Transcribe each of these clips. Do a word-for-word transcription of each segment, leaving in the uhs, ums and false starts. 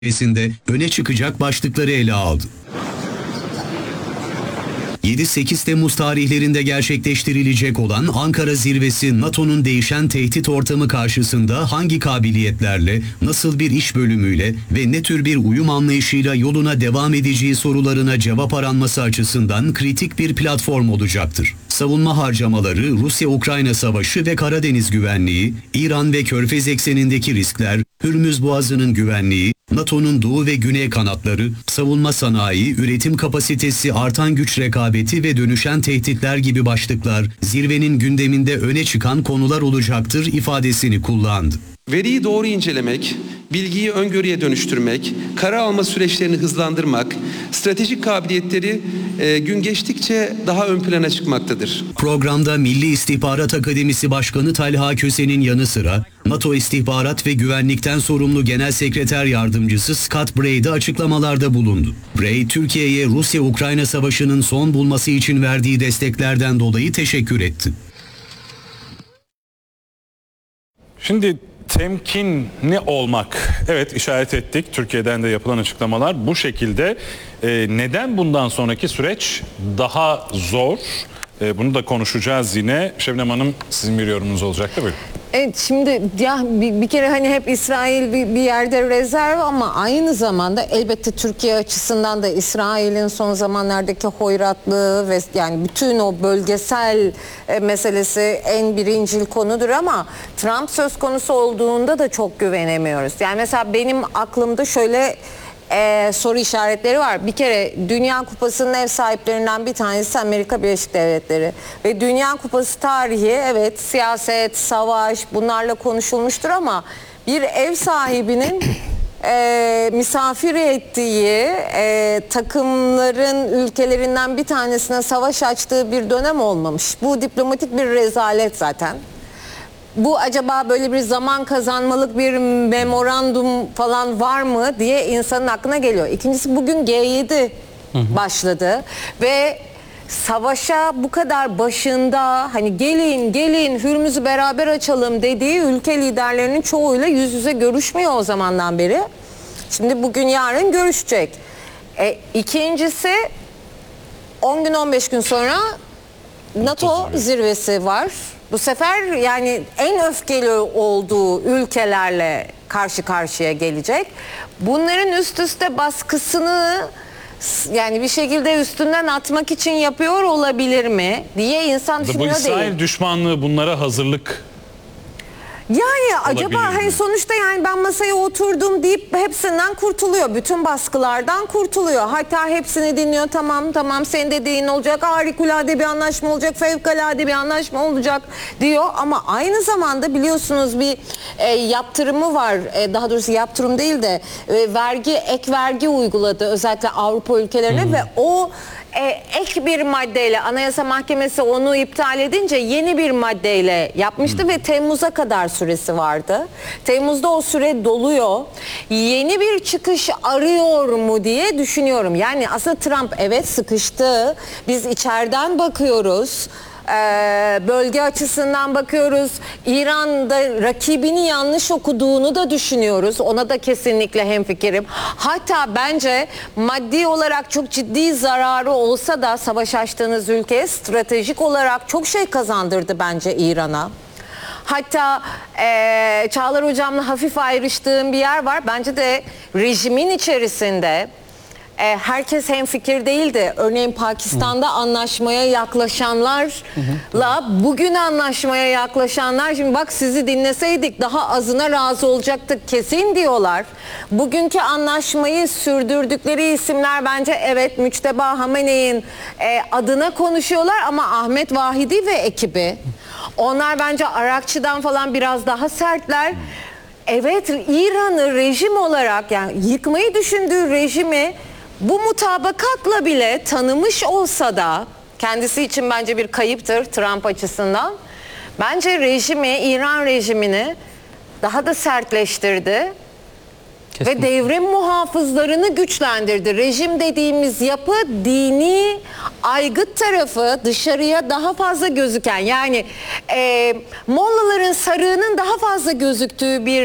zirvesinde öne çıkacak başlıkları ele aldı. yedi sekiz Temmuz tarihlerinde gerçekleştirilecek olan Ankara Zirvesi, NATO'nun değişen tehdit ortamı karşısında hangi kabiliyetlerle, nasıl bir iş bölümüyle ve ne tür bir uyum anlayışıyla yoluna devam edeceği sorularına cevap aranması açısından kritik bir platform olacaktır. Savunma harcamaları, Rusya-Ukrayna savaşı ve Karadeniz güvenliği, İran ve Körfez eksenindeki riskler, Hürmüz Boğazı'nın güvenliği, NATO'nun doğu ve güney kanatları, savunma sanayi, üretim kapasitesi, artan güç rekabeti ve dönüşen tehditler gibi başlıklar zirvenin gündeminde öne çıkan konular olacaktır ifadesini kullandı. Veriyi doğru incelemek, bilgiyi öngörüye dönüştürmek, karar alma süreçlerini hızlandırmak, stratejik kabiliyetleri e, gün geçtikçe daha ön plana çıkmaktadır. Programda Milli İstihbarat Akademisi Başkanı Talha Köse'nin yanı sıra NATO İstihbarat ve Güvenlikten sorumlu Genel Sekreter Yardımcısı Scott Bray de açıklamalarda bulundu. Bray, Türkiye'ye Rusya-Ukrayna savaşının son bulması için verdiği desteklerden dolayı teşekkür etti. Şimdi temkinli olmak, evet işaret ettik. Türkiye'den de yapılan açıklamalar bu şekilde. Ee, neden bundan sonraki süreç daha zor? Ee, bunu da konuşacağız yine. Şebnem Hanım, sizin bir yorumunuz olacaktı. Buyurun. Evet, şimdi ya bir, bir kere hani hep İsrail bir, bir yerde rezerv ama aynı zamanda elbette Türkiye açısından da İsrail'in son zamanlardaki hoyratlığı ve yani bütün o bölgesel e, meselesi en birincil konudur ama Trump söz konusu olduğunda da çok güvenemiyoruz. Yani mesela benim aklımda şöyle Ee, soru işaretleri var. Bir kere Dünya Kupası'nın ev sahiplerinden bir tanesi Amerika Birleşik Devletleri. Ve Dünya Kupası tarihi evet siyaset, savaş bunlarla konuşulmuştur ama bir ev sahibinin e, misafir ettiği e, takımların ülkelerinden bir tanesine savaş açtığı bir dönem olmamış. Bu diplomatik bir rezalet zaten. Bu acaba böyle bir zaman kazanmalık bir memorandum falan var mı diye insanın aklına geliyor. İkincisi bugün G yedi başladı ve savaşa bu kadar başında hani gelin gelin Hürmüz'ü beraber açalım dediği ülke liderlerinin çoğuyla yüz yüze görüşmüyor o zamandan beri. Şimdi bugün yarın görüşecek. E, ikincisi on gün on beş gün sonra NATO zirvesi var. Bu sefer yani en öfkeli olduğu ülkelerle karşı karşıya gelecek. Bunların üst üste baskısını yani bir şekilde üstünden atmak için yapıyor olabilir mi diye insan düşünüyor değil. Bu İsrail düşmanlığı bunlara hazırlık. Yani acaba hani sonuçta yani ben masaya oturdum deyip hepsinden kurtuluyor. Bütün baskılardan kurtuluyor. Hatta hepsini dinliyor. Tamam tamam senin dediğin olacak. Harikulade bir anlaşma olacak. Fevkalade bir anlaşma olacak diyor. Ama aynı zamanda biliyorsunuz bir e, yaptırımı var. E, daha doğrusu yaptırım değil de e, vergi, ek vergi uyguladı. Özellikle Avrupa ülkelerine hmm. ve o E, ek bir maddeyle Anayasa Mahkemesi onu iptal edince yeni bir maddeyle yapmıştı hmm. ve Temmuz'a kadar süresi vardı. Temmuz'da o süre doluyor. Yeni bir çıkış arıyor mu diye düşünüyorum. Yani aslında Trump evet sıkıştı. Biz içeriden bakıyoruz. Ee, bölge açısından bakıyoruz. İran'da rakibini yanlış okuduğunu da düşünüyoruz. Ona da kesinlikle hemfikirim. Hatta bence maddi olarak çok ciddi zararı olsa da savaş açtığınız ülkeye stratejik olarak çok şey kazandırdı bence İran'a. Hatta e, Çağlar Hocam'la hafif ayrıştığım bir yer var. Bence de rejimin içerisinde herkes hemfikir değildi. Örneğin Pakistan'da Hı. anlaşmaya yaklaşanlarla bugün anlaşmaya yaklaşanlar şimdi bak sizi dinleseydik daha azına razı olacaktık kesin diyorlar. Bugünkü anlaşmayı sürdürdükleri isimler bence evet Müçteba Hamene'nin adına konuşuyorlar ama Ahmet Vahidi ve ekibi. Onlar bence Arakçı'dan falan biraz daha sertler. Evet İran'ı rejim olarak yani yıkmayı düşündüğü rejimi bu mutabakatla bile tanımış olsa da kendisi için bence bir kayıptır Trump açısından. Bence rejimi, İran rejimini daha da sertleştirdi. Kesinlikle. Ve devrim muhafızlarını güçlendirdi. Rejim dediğimiz yapı dini aygıt tarafı dışarıya daha fazla gözüken yani e, Mollaların sarığının daha fazla gözüktüğü bir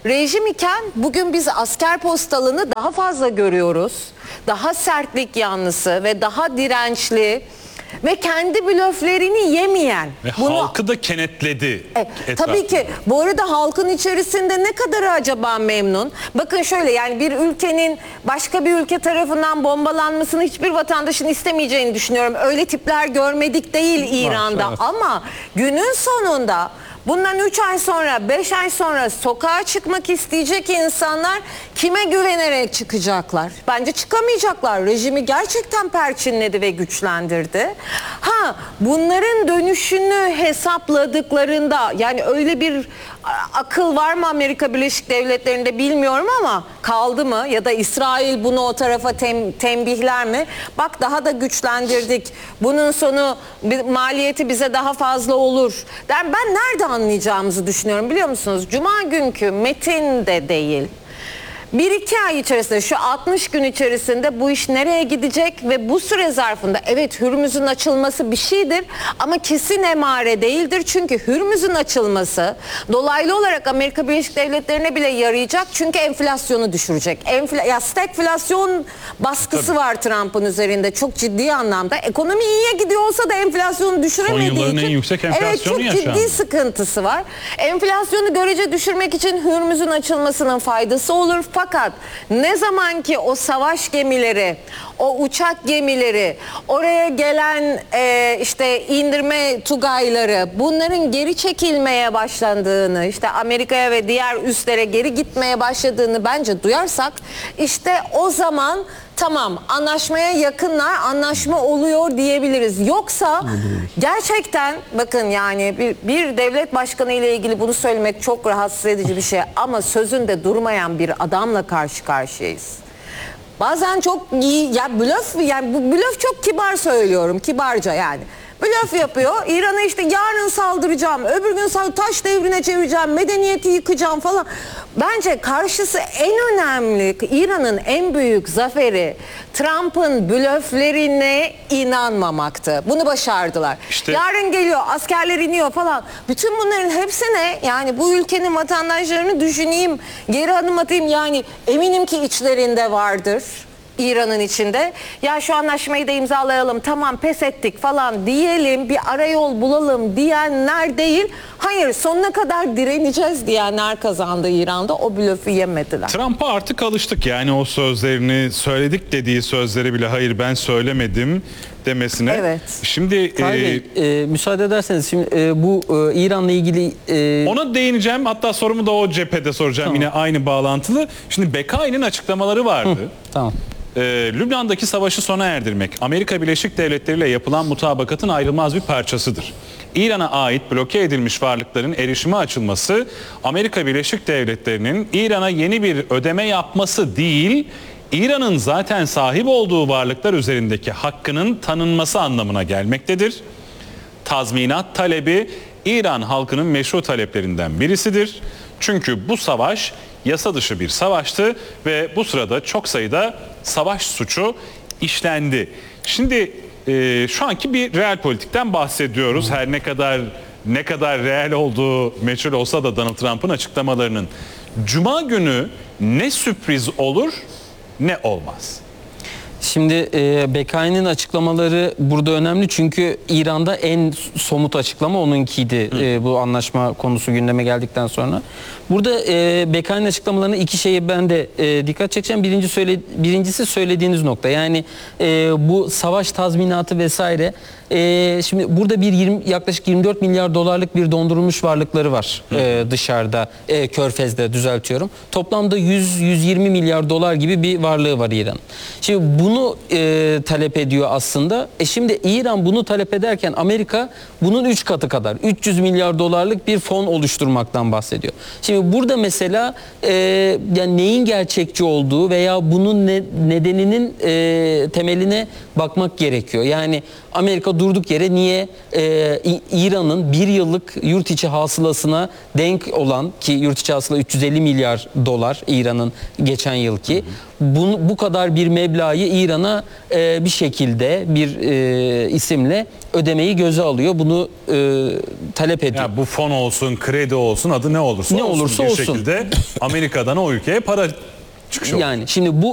rejim iken bugün biz asker postalını daha fazla görüyoruz. Daha sertlik yanlısı ve daha dirençli ve kendi blöflerini yemeyen. Ve bunu, halkı da kenetledi. e, tabii ki bu arada halkın içerisinde ne kadarı acaba memnun? Bakın şöyle, yani bir ülkenin başka bir ülke tarafından bombalanmasını hiçbir vatandaşın istemeyeceğini düşünüyorum. Öyle tipler görmedik değil İran'da, evet. ama günün sonunda bundan üç ay sonra, beş ay sonra sokağa çıkmak isteyecek insanlar kime güvenerek çıkacaklar? Bence çıkamayacaklar. Rejimi gerçekten perçinledi ve güçlendirdi. Ha, bunların dönüşünü hesapladıklarında, yani öyle bir akıl var mı Amerika Birleşik Devletleri'nde bilmiyorum, ama kaldı mı? Ya da İsrail bunu o tarafa tem, tembihler mi? Bak, daha da güçlendirdik. Bunun sonu, maliyeti bize daha fazla olur. Ben, ben nerede anlayacağımızı düşünüyorum biliyor musunuz? Cuma günkü metin de değil. Bir iki ay içerisinde, şu altmış gün içerisinde bu iş nereye gidecek ve bu süre zarfında evet Hürmüz'ün açılması bir şeydir ama kesin emare değildir. Çünkü Hürmüz'ün açılması dolaylı olarak Amerika Birleşik Devletleri'ne bile yarayacak, çünkü enflasyonu düşürecek. Enfla ya stagflasyon baskısı Tabii. var Trump'ın üzerinde çok ciddi anlamda. Ekonomi iyiye gidiyor olsa da enflasyonu düşüremediği için. Son yılların en yüksek enflasyonu evet, çok ciddi yaşandı. sıkıntısı var. Enflasyonu görece düşürmek için Hürmüz'ün açılmasının faydası olur. Fakat ne zaman ki o savaş gemileri, o uçak gemileri, oraya gelen e, işte indirme tugayları, bunların geri çekilmeye başlandığını, işte Amerika'ya ve diğer üslere geri gitmeye başladığını bence duyarsak, işte o zaman tamam, anlaşmaya yakınlar, anlaşma oluyor diyebiliriz. Yoksa gerçekten bakın, yani bir, bir devlet başkanı ile ilgili bunu söylemek çok rahatsız edici bir şey, ama sözünde durmayan bir adamla karşı karşıyayız. Bazen çok iyi, ya blöf, yani bu blöf çok kibar söylüyorum, kibarca yani. Blöf yapıyor. İran'a işte yarın saldıracağım, öbür gün taş devrine çevireceğim, medeniyeti yıkacağım falan. Bence karşısı en önemli, İran'ın en büyük zaferi Trump'ın blöflerine inanmamaktı. Bunu başardılar. İşte... Yarın geliyor, askerler iniyor falan. Bütün bunların hepsine, yani bu ülkenin vatandaşlarını düşüneyim, geri adım atayım, yani eminim ki içlerinde vardır. İran'ın içinde, ya şu anlaşmayı da imzalayalım, tamam pes ettik falan diyelim, bir arayol bulalım diyenler değil, hayır sonuna kadar direneceğiz diyenler kazandı İran'da. O blöfü yemediler. Trump'a artık alıştık, yani o sözlerini söyledik dediği sözleri bile hayır ben söylemedim demesine. Evet. Şimdi Bey, e, e, müsaade ederseniz şimdi e, bu e, İran'la ilgili e... ona değineceğim. Hatta sorumu da o cephede soracağım, tamam. Yine aynı bağlantılı. Şimdi Bekai'nin açıklamaları vardı. Hı, tamam. Ee, Lübnan'daki savaşı sona erdirmek Amerika Birleşik Devletleri ile yapılan mutabakatın ayrılmaz bir parçasıdır. İran'a ait bloke edilmiş varlıkların erişime açılması Amerika Birleşik Devletleri'nin İran'a yeni bir ödeme yapması değil, İran'ın zaten sahip olduğu varlıklar üzerindeki hakkının tanınması anlamına gelmektedir. Tazminat talebi İran halkının meşru taleplerinden birisidir. Çünkü bu savaş yasa dışı bir savaştı ve bu sırada çok sayıda savaş suçu işlendi. Şimdi e, şu anki bir real politikten bahsediyoruz. Her ne kadar ne kadar real olduğu meçhul olsa da Donald Trump'ın açıklamalarının. Cuma günü ne sürpriz olur ne olmaz. Şimdi e, Bekai'nin açıklamaları burada önemli, çünkü İran'da en somut açıklama onunkiydi e, bu anlaşma konusu gündeme geldikten sonra. Burada e, Bekai'nin açıklamalarına iki şeyi ben de e, dikkat çekeceğim. Birinci söyle, birincisi söylediğiniz nokta, yani e, bu savaş tazminatı vesaire. E, şimdi burada bir yirmi, yaklaşık yirmi dört milyar dolarlık bir dondurulmuş varlıkları var e, dışarıda, e, Körfez'de düzeltiyorum. Toplamda yüz yüz yirmi milyar dolar gibi bir varlığı var İran. Şimdi bunu e, talep ediyor aslında. E şimdi İran bunu talep ederken Amerika bunun üç katı kadar, üç yüz milyar dolarlık bir fon oluşturmaktan bahsediyor. Şimdi burada mesela e, yani neyin gerçekçi olduğu veya bunun ne, nedeninin e, temeline bakmak gerekiyor. Yani Amerika durduk yere niye e, İ- İran'ın bir yıllık yurt içi hasılasına denk olan, ki yurt içi hasıla üç yüz elli milyar dolar İran'ın geçen yılki, bu, bu kadar bir meblağı İran'a e, bir şekilde bir e, isimle ödemeyi göze alıyor. Bunu e, talep ediyor. Ya bu fon olsun, kredi olsun, adı ne olursa Ne olsun olursa bir olsun. şekilde Amerika'dan o ülkeye para çıkışı olur. Yani şimdi bu